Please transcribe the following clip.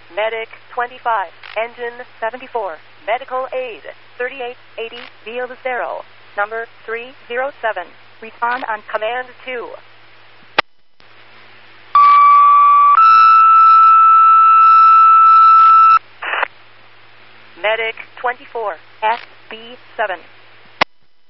Medic 25, Engine 74, Medical Aid 3880, Field 0, number 307. Respond on Command 2. Medic 24, SB7.